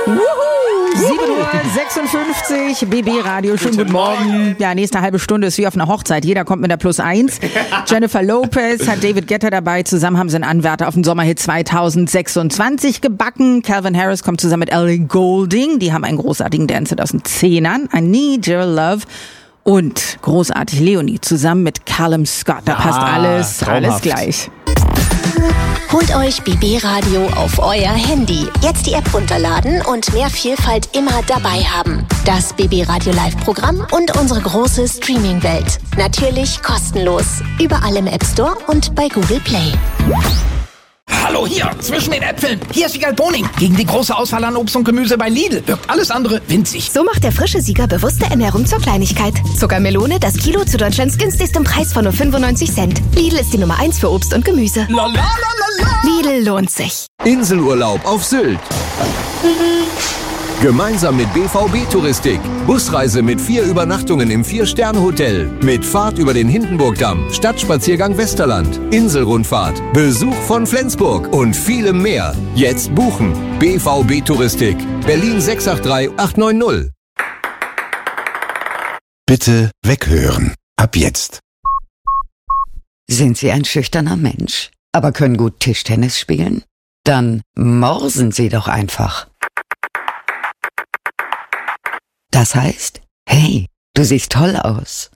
7:56 Uhr, BB Radio, schönen guten Morgen. Ja, nächste halbe Stunde ist wie auf einer Hochzeit. Jeder kommt mit der +1. Jennifer Lopez hat David Guetta dabei. Zusammen haben sie einen Anwärter auf den Sommerhit 2026 gebacken. Calvin Harris kommt zusammen mit Ellie Goulding. Die haben einen großartigen Dance aus den 10ern. I Need Your Love. Und großartig Leonie zusammen mit Callum Scott. Da passt alles gleich. Holt euch BB Radio auf euer Handy. Jetzt die App runterladen und mehr Vielfalt immer dabei haben. Das BB Radio Live-Programm und unsere große Streaming-Welt. Natürlich kostenlos. Überall im App Store und bei Google Play. Hallo hier, zwischen den Äpfeln. Hier ist Wiegald Boning. Gegen die große Auswahl an Obst und Gemüse bei Lidl wirkt alles andere winzig. So macht der frische Sieger bewusste Ernährung zur Kleinigkeit. Zuckermelone, das Kilo zu Deutschlands günstigstem Preis von nur 95 Cent. Lidl ist die Nummer 1 für Obst und Gemüse. La, la, la, la, la. Lidl lohnt sich. Inselurlaub auf Sylt. Gemeinsam mit BVB Touristik. Busreise mit 4 Übernachtungen im 4-Sterne-Hotel. Mit Fahrt über den Hindenburgdamm, Stadtspaziergang Westerland, Inselrundfahrt, Besuch von Flensburg und vielem mehr. Jetzt buchen. BVB Touristik. Berlin 683 890. Bitte weghören. Ab jetzt. Sind Sie ein schüchterner Mensch, aber können gut Tischtennis spielen? Dann morsen Sie doch einfach. Das heißt, hey, du siehst toll aus.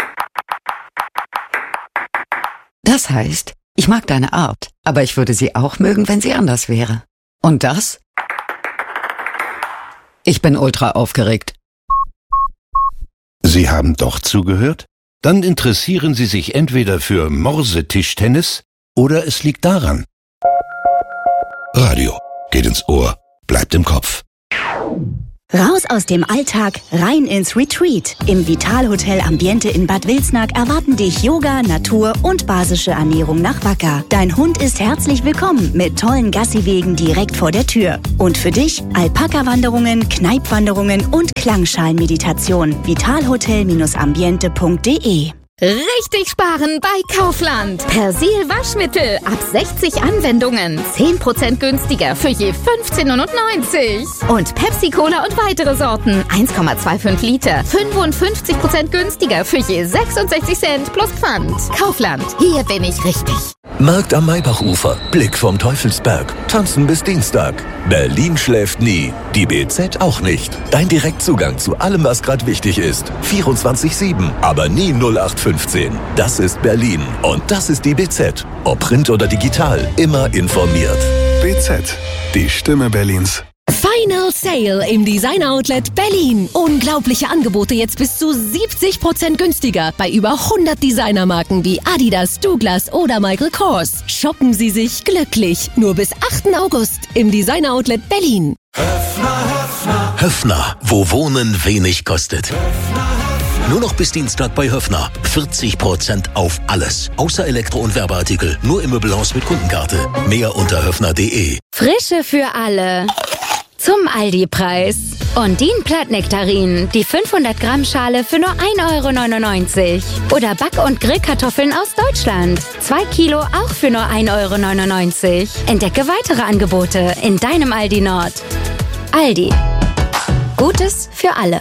Das heißt, ich mag deine Art, aber ich würde sie auch mögen, wenn sie anders wäre. Und das? Ich bin ultra aufgeregt. Sie haben doch zugehört? Dann interessieren Sie sich entweder für Morsetischtennis oder es liegt daran. Radio geht ins Ohr, bleibt im Kopf. Raus aus dem Alltag, rein ins Retreat. Im Vital-Hotel Ambiente in Bad Wilsnack erwarten dich Yoga, Natur und basische Ernährung nach Wacker. Dein Hund ist herzlich willkommen mit tollen Gassiwegen direkt vor der Tür. Und für dich Alpaka-Wanderungen, Kneipwanderungen und Klangschalenmeditation. vitalhotel-ambiente.de. Richtig sparen bei Kaufland. Persil Waschmittel ab 60 Anwendungen. 10% günstiger für je 15,99 €. Und Pepsi Cola und weitere Sorten. 1,25 Liter. 55% günstiger für je 66 Cent plus Pfand. Kaufland. Hier bin ich richtig. Markt am Maybachufer. Blick vom Teufelsberg. Tanzen bis Dienstag. Berlin schläft nie. Die BZ auch nicht. Dein Direktzugang zu allem, was gerade wichtig ist. 24/7. Aber nie 0815. Das ist Berlin. Und das ist die BZ. Ob Print oder digital. Immer informiert. BZ. Die Stimme Berlins. Final Sale im Designer Outlet Berlin. Unglaubliche Angebote jetzt bis zu 70% günstiger bei über 100 Designermarken wie Adidas, Douglas oder Michael Kors. Shoppen Sie sich glücklich. Nur bis 8. August im Designer Outlet Berlin. Höffner, wo Wohnen wenig kostet. Nur noch bis Dienstag bei Höffner. 40% auf alles. Außer Elektro- und Werbeartikel. Nur im Möbelhaus mit Kundenkarte. Mehr unter höffner.de. Frische für alle. Zum Aldi-Preis. Ondine-Plattnektarinen, die 500 Gramm Schale für nur 1,99 € Oder Back- und Grillkartoffeln aus Deutschland. 2 Kilo auch für nur 1,99 €. Entdecke weitere Angebote in deinem Aldi Nord. Aldi. Gutes für alle.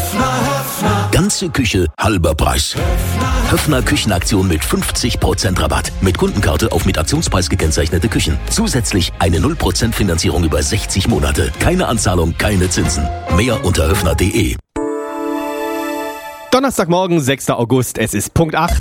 Ganze Küche, halber Preis. Höffner Küchenaktion mit 50% Rabatt. Mit Kundenkarte auf mit Aktionspreis gekennzeichnete Küchen. Zusätzlich eine 0% Finanzierung über 60 Monate. Keine Anzahlung, keine Zinsen. Mehr unter höffner.de. Donnerstagmorgen, 6. August, es ist Punkt 8.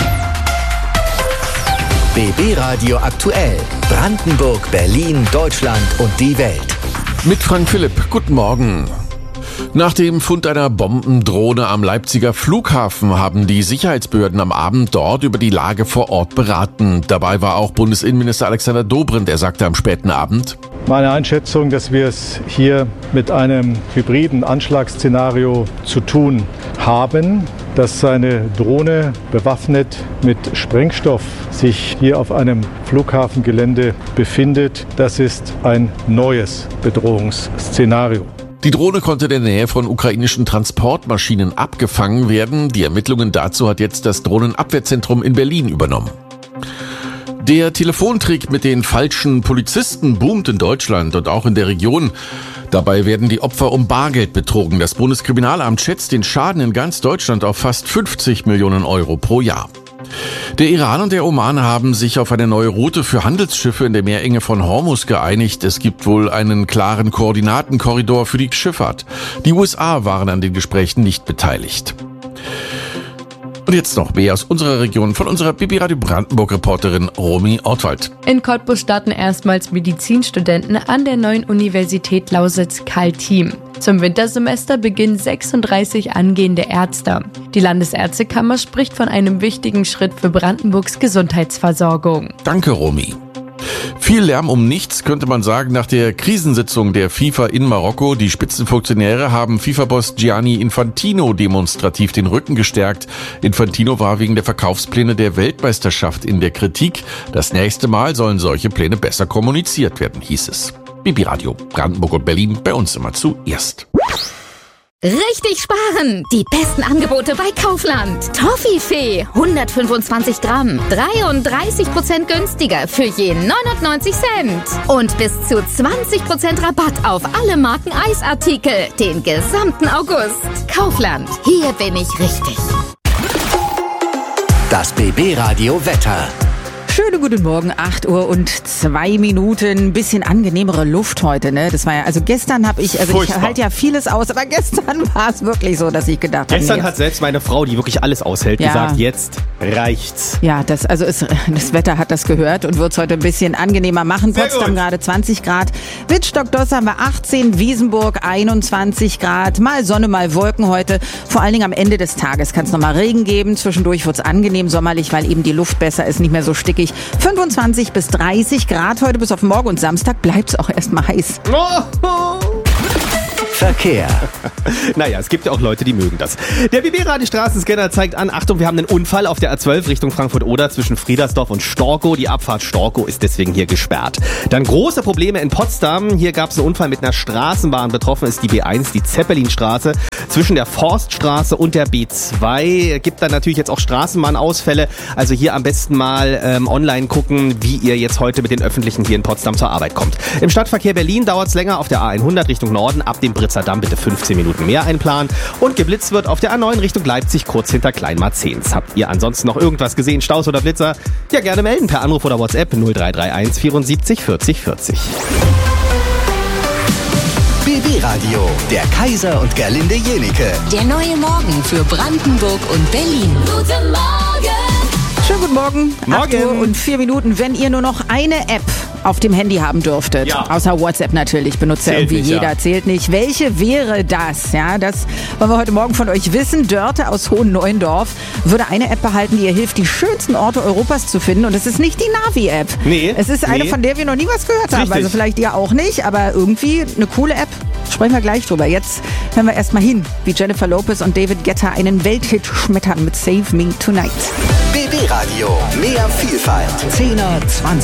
BB Radio aktuell. Brandenburg, Berlin, Deutschland und die Welt. Mit Frank Philipp, guten Morgen. Nach dem Fund einer Bombendrohne am Leipziger Flughafen haben die Sicherheitsbehörden am Abend dort über die Lage vor Ort beraten. Dabei war auch Bundesinnenminister Alexander Dobrindt. Er sagte am späten Abend: Meine Einschätzung, dass wir es hier mit einem hybriden Anschlagsszenario zu tun haben, dass eine Drohne bewaffnet mit Sprengstoff sich hier auf einem Flughafengelände befindet. Das ist ein neues Bedrohungsszenario. Die Drohne konnte in der Nähe von ukrainischen Transportmaschinen abgefangen werden. Die Ermittlungen dazu hat jetzt das Drohnenabwehrzentrum in Berlin übernommen. Der Telefontrick mit den falschen Polizisten boomt in Deutschland und auch in der Region. Dabei werden die Opfer um Bargeld betrogen. Das Bundeskriminalamt schätzt den Schaden in ganz Deutschland auf fast 50 Millionen Euro pro Jahr. Der Iran und der Oman haben sich auf eine neue Route für Handelsschiffe in der Meerenge von Hormuz geeinigt. Es gibt wohl einen klaren Koordinatenkorridor für die Schifffahrt. Die USA waren an den Gesprächen nicht beteiligt. Und jetzt noch mehr aus unserer Region von unserer BB Radio Brandenburg-Reporterin Romy Ortwald. In Cottbus starten erstmals Medizinstudenten an der neuen Universität Lausitz-Kaltim. Zum Wintersemester beginnen 36 angehende Ärzte. Die Landesärztekammer spricht von einem wichtigen Schritt für Brandenburgs Gesundheitsversorgung. Danke, Romy. Viel Lärm um nichts, könnte man sagen, nach der Krisensitzung der FIFA in Marokko. Die Spitzenfunktionäre haben FIFA-Boss Gianni Infantino demonstrativ den Rücken gestärkt. Infantino war wegen der Verkaufspläne der Weltmeisterschaft in der Kritik. Das nächste Mal sollen solche Pläne besser kommuniziert werden, hieß es. BB Radio, Brandenburg und Berlin, bei uns immer zuerst. Richtig sparen! Die besten Angebote bei Kaufland. Toffifee, 125 Gramm, 33% günstiger für je 99 Cent. Und bis zu 20% Rabatt auf alle Marken Eisartikel, den gesamten August. Kaufland, hier bin ich richtig. Das BB Radio Wetter. Schönen guten Morgen, 8:02. Bisschen angenehmere Luft heute, ne? Das war ja, also gestern habe ich halte ja vieles aus, aber gestern war es wirklich so, dass ich gedacht habe. Gestern hat selbst meine Frau, die wirklich alles aushält, gesagt, jetzt reicht's. Ja, das Wetter hat das gehört und wird es heute ein bisschen angenehmer machen. Potsdam gerade 20 Grad, Wittstock-Doss haben wir 18, Wiesenburg 21 Grad, mal Sonne, mal Wolken heute. Vor allen Dingen am Ende des Tages kann es nochmal Regen geben. Zwischendurch wird es angenehm sommerlich, weil eben die Luft besser ist, nicht mehr so stickig. 25 bis 30 Grad heute bis auf morgen und Samstag bleibt es auch erstmal heiß. Verkehr. Naja, es gibt ja auch Leute, die mögen das. Der BB-Radio-Straßenscanner zeigt an, Achtung, wir haben einen Unfall auf der A12 Richtung Frankfurt-Oder zwischen Friedersdorf und Storkow. Die Abfahrt Storkow ist deswegen hier gesperrt. Dann große Probleme in Potsdam. Hier gab es einen Unfall mit einer Straßenbahn. Betroffen ist die B1, die Zeppelinstraße. Zwischen der Forststraße und der B2 gibt dann natürlich jetzt auch Straßenbahnausfälle. Also hier am besten mal online gucken, wie ihr jetzt heute mit den Öffentlichen hier in Potsdam zur Arbeit kommt. Im Stadtverkehr Berlin dauert es länger auf der A100 Richtung Norden. Ab dem Britzer Damm bitte 15 Minuten mehr einplanen. Und geblitzt wird auf der A9 Richtung Leipzig kurz hinter Kleinmarzens. Habt ihr ansonsten noch irgendwas gesehen, Staus oder Blitzer? Ja, gerne melden per Anruf oder WhatsApp 0331 74 40 40. BB Radio, der Kaiser und Gerlinde Jenike. Der neue Morgen für Brandenburg und Berlin. Guten Morgen! Schönen guten Morgen. 8:04. Wenn ihr nur noch eine App auf dem Handy haben dürftet, außer WhatsApp natürlich, benutzt ja irgendwie jeder, zählt nicht. Welche wäre das? Ja, das wollen wir heute Morgen von euch wissen. Dörte aus Hohen-Neuendorf würde eine App behalten, die ihr hilft, die schönsten Orte Europas zu finden. Und es ist nicht die Navi-App. Nee. Es ist eine, von der wir noch nie was gehört haben. Also vielleicht ihr auch nicht, aber irgendwie eine coole App. Sprechen wir gleich drüber. Jetzt hören wir erstmal hin, wie Jennifer Lopez und David Guetta einen Welthit schmettern mit Save Me Tonight. BB Radio, mehr Vielfalt. 10er, 20